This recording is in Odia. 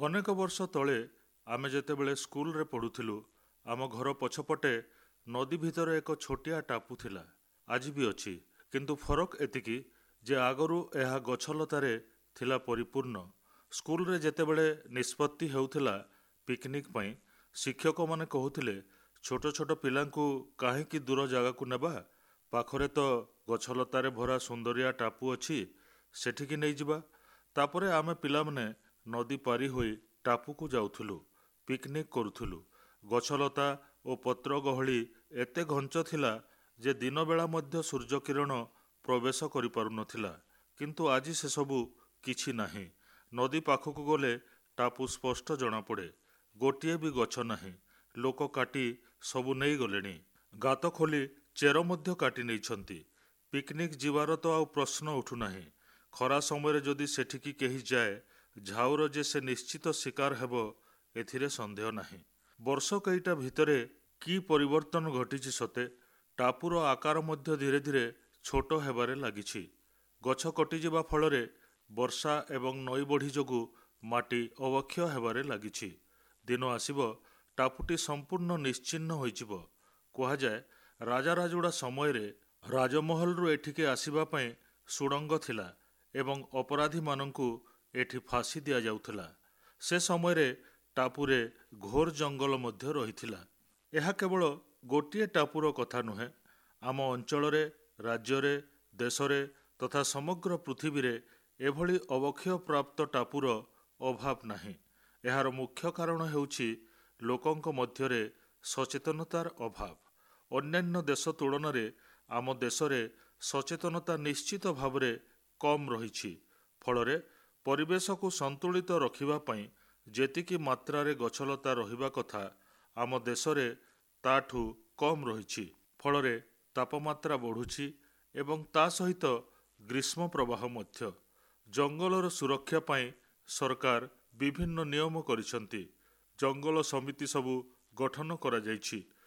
ଅନେକ ବର୍ଷ ତଳେ ଆମେ ଯେତେବେଳେ ସ୍କୁଲରେ ପଢ଼ୁଥିଲୁ, ଆମ ଘର ପଛପଟେ ନଦୀ ଭିତରେ ଏକ ଛୋଟିଆ ଟାପୁ ଥିଲା। ଆଜି ବି ଅଛି, କିନ୍ତୁ ଫରକ ଏତିକି ଯେ ଆଗରୁ ଏହା ଗଛଲତାରେ ଥିଲା ପରିପୂର୍ଣ୍ଣ। ସ୍କୁଲରେ ଯେତେବେଳେ ନିଷ୍ପତ୍ତି ହେଉଥିଲା ପିକନିକ୍ ପାଇଁ, ଶିକ୍ଷକମାନେ କହୁଥିଲେ, ଛୋଟ ଛୋଟ ପିଲାଙ୍କୁ କାହିଁକି ଦୂର ଜାଗାକୁ ନେବା, ପାଖରେ ତ ଗଛଲତାରେ ଭରା ସୁନ୍ଦରିଆ ଟାପୁ ଅଛି, ସେଠିକି ନେଇଯିବା। ତାପରେ ଆମେ ପିଲାମାନେ ନଦୀ ପାରି ହୋଇ ଟାପୁକୁ ଯାଉଥିଲୁ, ପିକନିକ୍ କରୁଥିଲୁ। ଗଛଲତା ଓ ପତ୍ର ଗହଳି ଏତେ ଘଞ୍ଚ ଥିଲା ଯେ ଦିନବେଳା ମଧ୍ୟ ସୂର୍ଯ୍ୟକିରଣ ପ୍ରବେଶ କରିପାରୁନଥିଲା। କିନ୍ତୁ ଆଜି ସେସବୁ କିଛି ନାହିଁ। ନଦୀ ପାଖକୁ ଗଲେ ଟାପୁ ସ୍ପଷ୍ଟ ଜଣାପଡ଼େ। ଗୋଟିଏ ବି ଗଛ ନାହିଁ। ଲୋକ କାଟି ସବୁ ନେଇଗଲେଣି। ଗାତ ଖୋଲି ଚେର ମଧ୍ୟ କାଟି ନେଇଛନ୍ତି। ପିକନିକ୍ ଯିବାର ତ ଆଉ ପ୍ରଶ୍ନ ଉଠୁନାହିଁ। ଖରା ସମୟରେ ଯଦି ସେଠିକି କେହି ଯାଏ, ଝାଉର ଯେ ସେ ନିଶ୍ଚିତ ଶିକାର ହେବ, ଏଥିରେ ସନ୍ଦେହ ନାହିଁ। ବର୍ଷ କେଇଟା ଭିତରେ କି ପରିବର୍ତ୍ତନ ଘଟିଛି ସତେ! ଟାପୁର ଆକାର ମଧ୍ୟ ଧୀରେ ଧୀରେ ଛୋଟ ହେବାରେ ଲାଗିଛି। ଗଛ କଟିଯିବା ଫଳରେ ବର୍ଷା ଏବଂ ନଈ ବଢ଼ି ଯୋଗୁଁ ମାଟି ଅବକ୍ଷୟ ହେବାରେ ଲାଗିଛି। ଦିନ ଆସିବ, ଟାପୁଟି ସମ୍ପୂର୍ଣ୍ଣ ନିଶ୍ଚିହ୍ନ ହୋଇଯିବ। କୁହାଯାଏ, ରାଜାରାଜୁଡ଼ା ସମୟରେ ରାଜମହଲରୁ ଏଠିକି ଆସିବା ପାଇଁ ସୁଡ଼ଙ୍ଗ ଥିଲା ଏବଂ ଅପରାଧୀମାନଙ୍କୁ ଏଠି ଫାଶୀ ଦିଆଯାଉଥିଲା। ସେ ସମୟରେ ଟାପୁରେ ଘୋର ଜଙ୍ଗଲ ମଧ୍ୟ ରହିଥିଲା। ଏହା କେବଳ ଗୋଟିଏ ଟାପୁର କଥା ନୁହେଁ। ଆମ ଅଞ୍ଚଳରେ, ରାଜ୍ୟରେ, ଦେଶରେ ତଥା ସମଗ୍ର ପୃଥିବୀରେ ଏଭଳି ଅବକ୍ଷୟପ୍ରାପ୍ତ ଟାପୁର ଅଭାବ ନାହିଁ। ଏହାର ମୁଖ୍ୟ କାରଣ ହେଉଛି ଲୋକଙ୍କ ମଧ୍ୟରେ ସଚେତନତାର ଅଭାବ। ଅନ୍ୟାନ୍ୟ ଦେଶ ତୁଳନାରେ ଆମ ଦେଶରେ ସଚେତନତା ନିଶ୍ଚିତ ଭାବରେ କମ୍ ରହିଛି। ଫଳରେ ପରିବେଶକୁ ସନ୍ତୁଳିତ ରଖିବା ପାଇଁ ଯେତିକି ମାତ୍ରାରେ ଗଛଲତା ରହିବା କଥା, ଆମ ଦେଶରେ ତାଠୁ କମ୍ ରହିଛି। ଫଳରେ ତାପମାତ୍ରା ବଢ଼ୁଛି ଏବଂ ତା ସହିତ ଗ୍ରୀଷ୍ମ ପ୍ରବାହ ମଧ୍ୟ। ଜଙ୍ଗଲର ସୁରକ୍ଷା ପାଇଁ ସରକାର ବିଭିନ୍ନ ନିୟମ କରିଛନ୍ତି। ଜଙ୍ଗଲ ସମିତି ସବୁ ଗଠନ କରାଯାଇଛି।